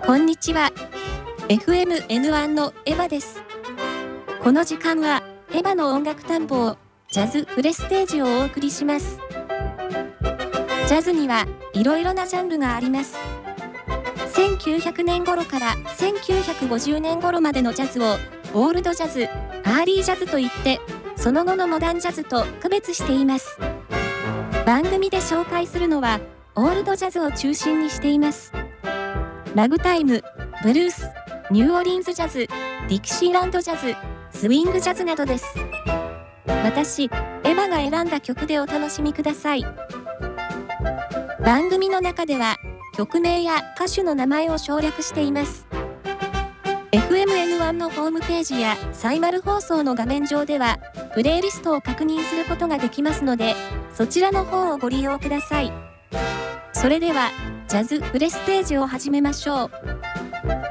こんにちは。FMN1 のエヴァです。この時間は、エヴァの音楽探訪、ジャズプレステージをお送りします。ジャズにはいろいろなジャンルがあります。1900年頃から1950年頃までのジャズを、オールドジャズ、アーリージャズといって、その後のモダンジャズと区別しています。番組で紹介するのは、オールドジャズを中心にしています。ラグタイム、ブルース、ニューオリンズジャズ、ディキシーランドジャズ、スウィングジャズなどです。私、エヴァが選んだ曲でお楽しみください。番組の中では、曲名や歌手の名前を省略しています。FMN1 のホームページやサイマル放送の画面上では、プレイリストを確認することができますので、そちらの方をご利用ください。それでは、ジャズプレステージを始めましょう。